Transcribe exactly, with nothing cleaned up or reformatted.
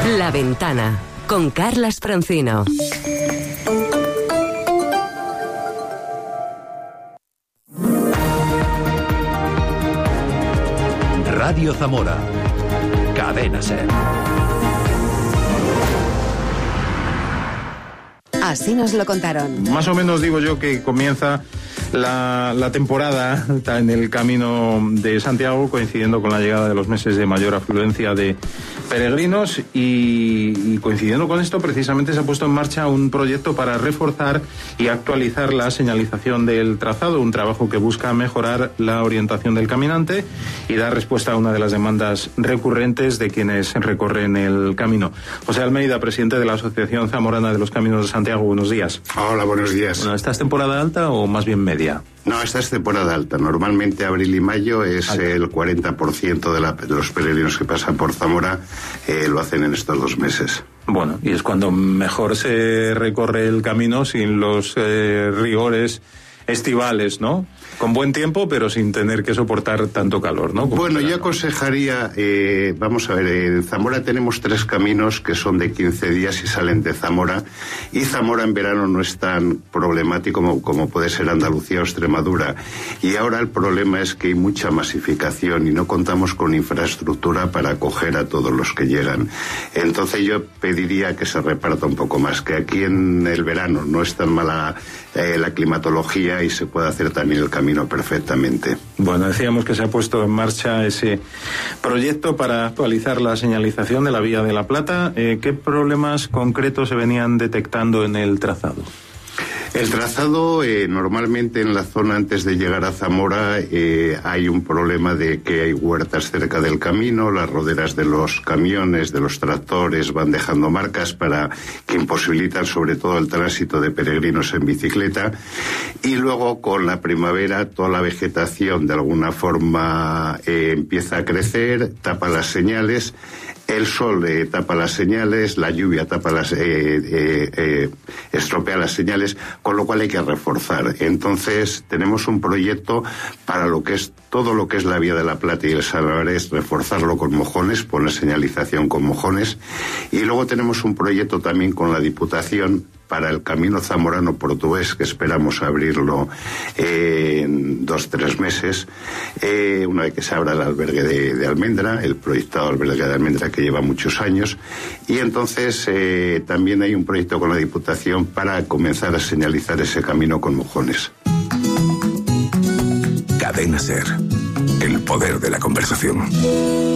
La Ventana, con Carlas Francino. Radio Zamora. Cadena SER. Así nos lo contaron. Más o menos digo yo que comienza la, la temporada en el Camino de Santiago, coincidiendo con la llegada de los meses de mayor afluencia de peregrinos y, y coincidiendo con esto precisamente se ha puesto en marcha un proyecto para reforzar y actualizar la señalización del trazado, un trabajo que busca mejorar la orientación del caminante y dar respuesta a una de las demandas recurrentes de quienes recorren el camino. José Almeida, presidente de la Asociación Zamorana de los Caminos de Santiago, buenos días. Hola, buenos días. Bueno, ¿esta es temporada alta o más bien media? No, esta es temporada alta. Normalmente abril y mayo es alta. El cuarenta por ciento de, la, de los peregrinos que pasan por Zamora eh, lo hacen en estos dos meses. Bueno, y es cuando mejor se recorre el camino sin los eh, rigores estivales, ¿no? Con buen tiempo, pero sin tener que soportar tanto calor, ¿no? Como bueno, yo aconsejaría, eh, vamos a ver, en Zamora tenemos tres caminos que son de quince días y salen de Zamora, y Zamora en verano no es tan problemático como, como puede ser Andalucía o Extremadura, y ahora el problema es que hay mucha masificación y no contamos con infraestructura para acoger a todos los que llegan. Entonces yo pediría que se reparta un poco más, que aquí en el verano no es tan mala eh, la climatología y se puede hacer también el camino perfectamente. Bueno, decíamos que se ha puesto en marcha ese proyecto para actualizar la señalización de la Vía de la Plata. Eh, ¿Qué problemas concretos se venían detectando en el trazado? El trazado, eh, normalmente en la zona antes de llegar a Zamora eh, hay un problema de que hay huertas cerca del camino, las roderas de los camiones, de los tractores van dejando marcas para que imposibilitan sobre todo el tránsito de peregrinos en bicicleta, y luego con la primavera toda la vegetación de alguna forma eh, empieza a crecer, tapa las señales. El sol eh, tapa las señales, la lluvia tapa las, eh, eh, eh, estropea las señales, con lo cual hay que reforzar. Entonces tenemos un proyecto para lo que es todo lo que es la Vía de la Plata y el Salvares, reforzarlo con mojones, poner señalización con mojones, y luego tenemos un proyecto también con la Diputación para el camino zamorano portugués, que esperamos abrirlo eh, en dos, tres meses, eh, una vez que se abra el albergue de, de Almendra, el proyectado albergue de Almendra que lleva muchos años, y entonces eh, también hay un proyecto con la Diputación para comenzar a señalizar ese camino con mojones. Cadena SER, el poder de la conversación.